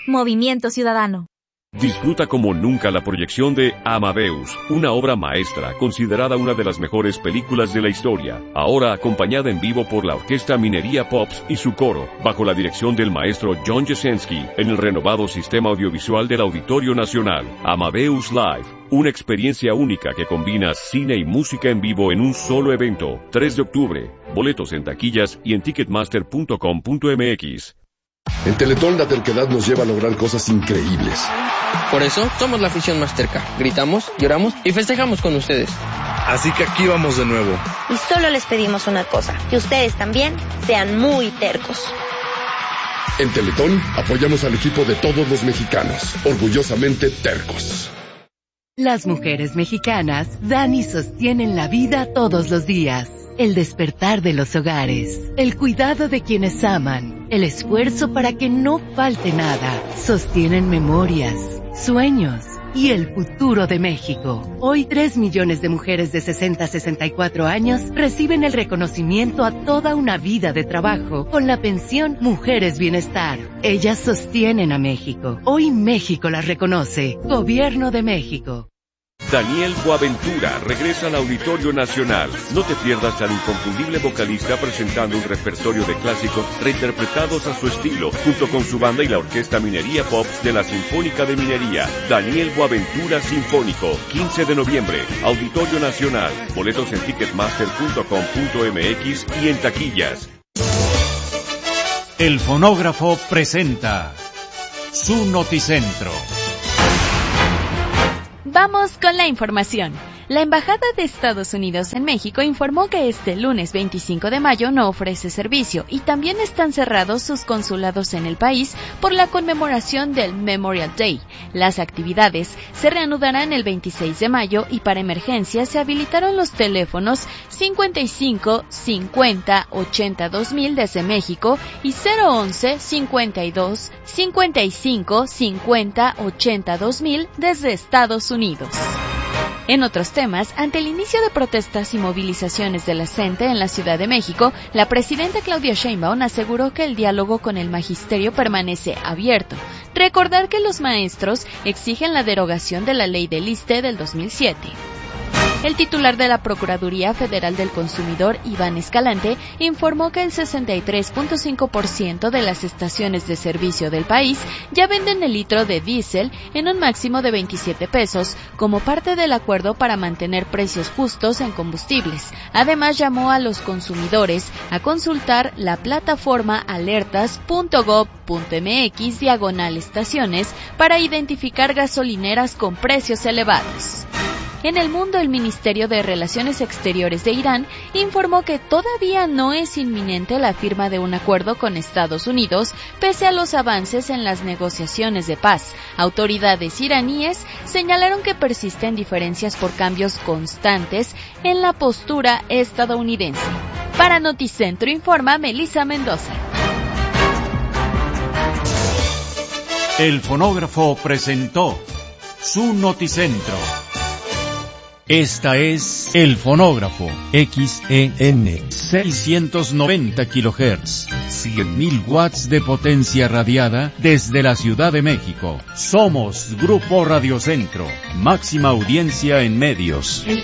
Movimiento Ciudadano. Disfruta como nunca la proyección de Amadeus, una obra maestra considerada una de las mejores películas de la historia, ahora acompañada en vivo por la Orquesta Minería Pops y su coro, bajo la dirección del maestro John Jasenski, en el renovado sistema audiovisual del Auditorio Nacional. Amadeus Live, una experiencia única que combina cine y música en vivo en un solo evento. 3 de octubre, boletos en taquillas y en ticketmaster.com.mx. En Teletón la terquedad nos lleva a lograr cosas increíbles. Por eso somos la afición más terca. Gritamos, lloramos y festejamos con ustedes. Así que aquí vamos de nuevo. Y solo les pedimos una cosa, que ustedes también sean muy tercos. En Teletón apoyamos al equipo de todos los mexicanos, orgullosamente tercos. Las mujeres mexicanas dan y sostienen la vida todos los días. El despertar de los hogares, el cuidado de quienes aman, el esfuerzo para que no falte nada, sostienen memorias, sueños y el futuro de México. Hoy 3 millones de mujeres de 60 a 64 años reciben el reconocimiento a toda una vida de trabajo con la pensión Mujeres Bienestar. Ellas sostienen a México. Hoy México las reconoce. Gobierno de México. Daniel Boaventura regresa al Auditorio Nacional. No te pierdas al inconfundible vocalista presentando un repertorio de clásicos reinterpretados a su estilo, junto con su banda y la Orquesta Minería Pops de la Sinfónica de Minería. Daniel Boaventura Sinfónico, 15 de noviembre, Auditorio Nacional. Boletos en ticketmaster.com.mx y en taquillas. El Fonógrafo presenta su Noticentro. Vamos con la información. La Embajada de Estados Unidos en México informó que este lunes 25 de mayo no ofrece servicio y también están cerrados sus consulados en el país por la conmemoración del Memorial Day. Las actividades se reanudarán el 26 de mayo y para emergencias se habilitaron los teléfonos 55 50 80 2000 desde México y 011 52 55 50 80 2000 desde Estados Unidos. En otros temas, ante el inicio de protestas y movilizaciones de la CENTE en la Ciudad de México, la presidenta Claudia Sheinbaum aseguró que el diálogo con el magisterio permanece abierto. Recordar que los maestros exigen la derogación de la ley del ISSSTE del 2007. El titular de la Procuraduría Federal del Consumidor, Iván Escalante, informó que el 63.5% de las estaciones de servicio del país ya venden el litro de diésel en un máximo de 27 pesos, como parte del acuerdo para mantener precios justos en combustibles. Además, llamó a los consumidores a consultar la plataforma alertas.gov.mx/estaciones para identificar gasolineras con precios elevados. En el mundo, el Ministerio de Relaciones Exteriores de Irán informó que todavía no es inminente la firma de un acuerdo con Estados Unidos, pese a los avances en las negociaciones de paz. Autoridades iraníes señalaron que persisten diferencias por cambios constantes en la postura estadounidense. Para Noticentro informa Melissa Mendoza. El Fonógrafo presentó su Noticentro. Esta es El Fonógrafo, XEN, 690 kHz, 100.000 watts de potencia radiada desde la Ciudad de México. Somos Grupo Radio Centro, máxima audiencia en medios.